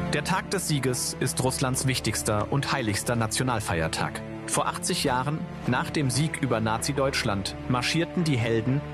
Der Tag des Sieges ist Russlands wichtigster und heiligster Nationalfeiertag. Vor 80 Jahren, nach dem Sieg über Nazi-Deutschland, marschierten die Helden